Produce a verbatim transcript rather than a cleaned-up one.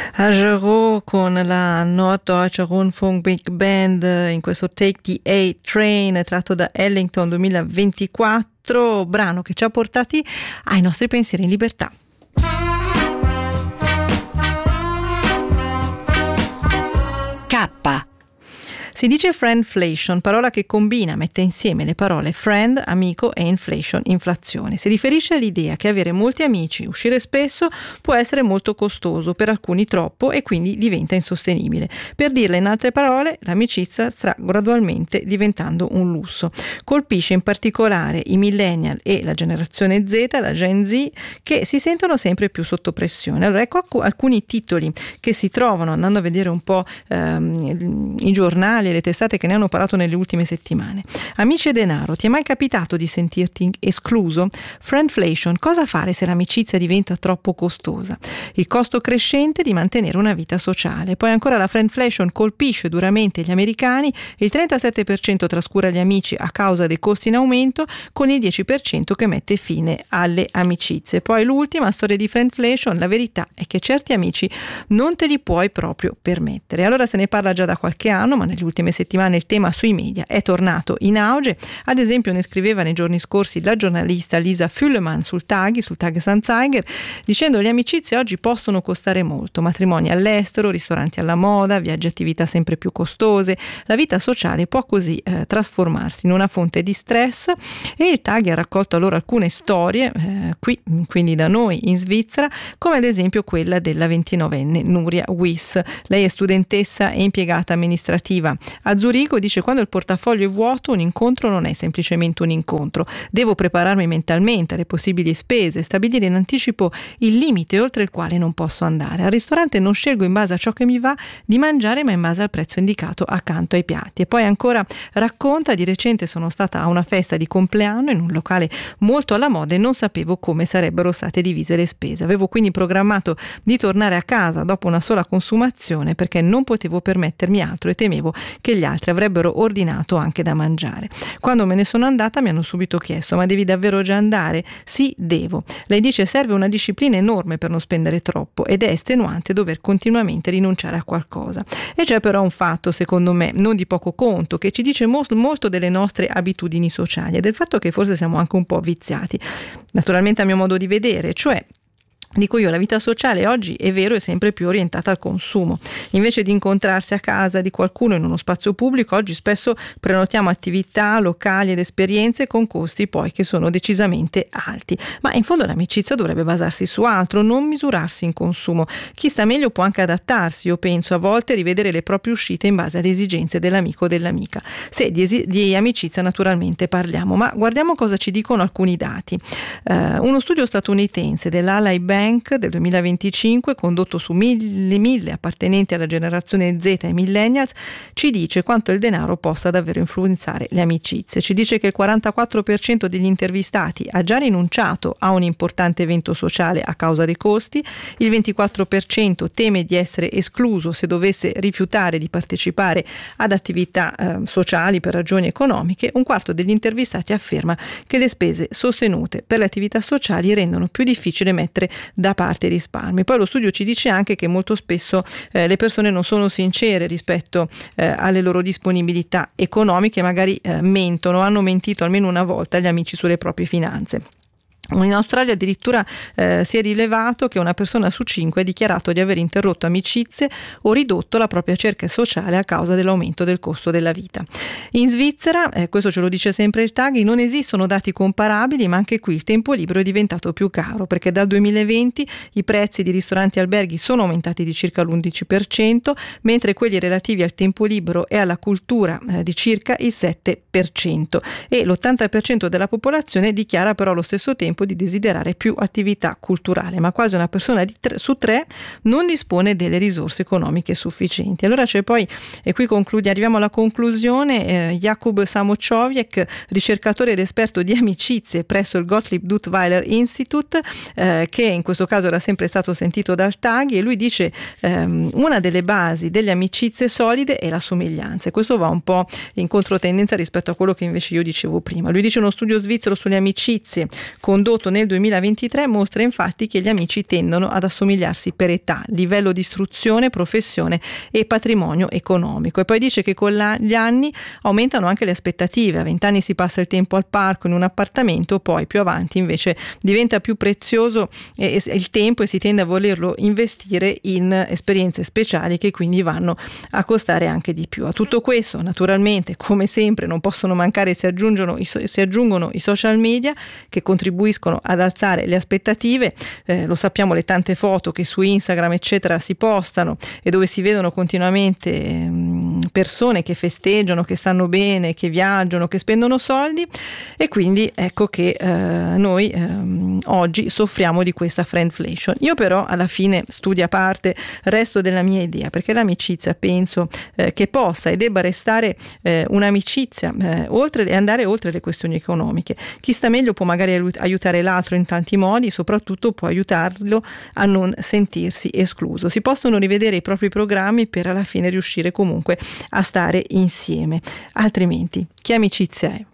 Ajero con la Norddeutsche Rundfunk Big Band in questo Take the A-Train tratto da Ellington duemilaventiquattro, brano che ci ha portati ai nostri pensieri in libertà. K. Si dice friendflation, parola che combina, mette insieme le parole friend, amico, e inflation, inflazione. Si riferisce all'idea che avere molti amici, uscire spesso, può essere molto costoso, per alcuni troppo, e quindi diventa insostenibile. Per dirla in altre parole, l'amicizia sta gradualmente diventando un lusso. Colpisce in particolare i millennial e la generazione Z, la Gen Z, che si sentono sempre più sotto pressione. Allora ecco alcuni titoli che si trovano andando a vedere un po' ehm, i giornali e le testate che ne hanno parlato nelle ultime settimane. Amici e denaro, ti è mai capitato di sentirti escluso? Friendflation, cosa fare se l'amicizia diventa troppo costosa? Il costo crescente di mantenere una vita sociale. Poi ancora la friendflation colpisce duramente gli americani, il trentasette per cento trascura gli amici a causa dei costi in aumento, con il dieci per cento che mette fine alle amicizie. Poi l'ultima storia di friendflation, la verità è che certi amici non te li puoi proprio permettere. Allora se ne parla già da qualche anno, ma negli ultime settimane il tema sui media è tornato in auge. Ad esempio ne scriveva nei giorni scorsi la giornalista Lisa Füllemann sul Tag, sul Tagesanzeiger, dicendo: le amicizie oggi possono costare molto, matrimoni all'estero, ristoranti alla moda, viaggi e attività sempre più costose, la vita sociale può così eh, trasformarsi in una fonte di stress. E il Tag ha raccolto allora alcune storie eh, qui, quindi da noi in Svizzera, come ad esempio quella della ventinovenne Nuria Wyss. Lei è studentessa e impiegata amministrativa a Zurigo, dice: quando il portafoglio è vuoto un incontro non è semplicemente un incontro, devo prepararmi mentalmente alle possibili spese, stabilire in anticipo il limite oltre il quale non posso andare. Al ristorante non scelgo in base a ciò che mi va di mangiare, ma in base al prezzo indicato accanto ai piatti. E poi ancora racconta: di recente sono stata a una festa di compleanno in un locale molto alla moda e non sapevo come sarebbero state divise le spese. Avevo quindi programmato di tornare a casa dopo una sola consumazione perché non potevo permettermi altro e temevo che gli altri avrebbero ordinato anche da mangiare. Quando me ne sono andata mi hanno subito chiesto: ma devi davvero già andare? Sì, devo. Lei dice: serve una disciplina enorme per non spendere troppo ed è estenuante dover continuamente rinunciare a qualcosa. E c'è però un fatto, secondo me, non di poco conto, che ci dice mo- molto delle nostre abitudini sociali e del fatto che forse siamo anche un po' viziati, naturalmente a mio modo di vedere, cioè dico io, la vita sociale oggi è vero è sempre più orientata al consumo. Invece di incontrarsi a casa di qualcuno in uno spazio pubblico, oggi spesso prenotiamo attività, locali ed esperienze con costi poi che sono decisamente alti. Ma in fondo l'amicizia dovrebbe basarsi su altro, non misurarsi in consumo. Chi sta meglio può anche adattarsi, io penso, a volte rivedere le proprie uscite in base alle esigenze dell'amico o dell'amica. Se di, esi- di amicizia naturalmente parliamo, ma guardiamo cosa ci dicono alcuni dati. Uh, uno studio statunitense dell'Ally Bank del duemilaventicinque, condotto su mille, mille appartenenti alla generazione Z e millennials, ci dice quanto il denaro possa davvero influenzare le amicizie. Ci dice che il quarantaquattro per cento degli intervistati ha già rinunciato a un importante evento sociale a causa dei costi, il ventiquattro per cento teme di essere escluso se dovesse rifiutare di partecipare ad attività eh, sociali per ragioni economiche, un quarto degli intervistati afferma che le spese sostenute per le attività sociali rendono più difficile mettere da parte i risparmi. Poi lo studio ci dice anche che molto spesso eh, le persone non sono sincere rispetto eh, alle loro disponibilità economiche, magari eh, mentono, hanno mentito almeno una volta agli amici sulle proprie finanze. In Australia addirittura eh, si è rilevato che una persona su cinque ha dichiarato di aver interrotto amicizie o ridotto la propria cerchia sociale a causa dell'aumento del costo della vita. In Svizzera, eh, questo ce lo dice sempre il Tag, non esistono dati comparabili, ma anche qui il tempo libero è diventato più caro perché dal duemilaventi i prezzi di ristoranti e alberghi sono aumentati di circa l'undici per cento, mentre quelli relativi al tempo libero e alla cultura eh, di circa il sette per cento, e l'ottanta per cento della popolazione dichiara però allo stesso tempo di desiderare più attività culturale, ma quasi una persona di tre, su tre non dispone delle risorse economiche sufficienti. Allora c'è poi, e qui concludi, arriviamo alla conclusione, eh, Jakub Samochowiec, ricercatore ed esperto di amicizie presso il Gottlieb Duttweiler Institute, eh, che in questo caso era sempre stato sentito dal Tag, e lui dice ehm, una delle basi delle amicizie solide è la somiglianza, e questo va un po' in controtendenza rispetto a quello che invece io dicevo prima. Lui dice: uno studio svizzero sulle amicizie condotto condotto nel duemilaventitré mostra infatti che gli amici tendono ad assomigliarsi per età, livello di istruzione, professione e patrimonio economico. E poi dice che con la, gli anni aumentano anche le aspettative. A venti anni si passa il tempo al parco, in un appartamento, poi più avanti invece diventa più prezioso eh, il tempo e si tende a volerlo investire in esperienze speciali che quindi vanno a costare anche di più. A tutto questo, naturalmente, come sempre, non possono mancare, si aggiungono i, si aggiungono i social media che contribuiscono ad alzare le aspettative. Eh, lo sappiamo, le tante foto che su Instagram eccetera si postano e dove si vedono continuamente mh, persone che festeggiano, che stanno bene, che viaggiano, che spendono soldi, e quindi ecco che eh, noi ehm, oggi soffriamo di questa friendflation. Io però alla fine, studio a parte, resto della mia idea, perché l'amicizia penso eh, che possa e debba restare eh, un'amicizia eh, oltre e andare oltre le questioni economiche. Chi sta meglio può magari aiutare l'altro in tanti modi, soprattutto può aiutarlo a non sentirsi escluso. Si possono rivedere i propri programmi per alla fine riuscire comunque a stare insieme, altrimenti che amicizia è?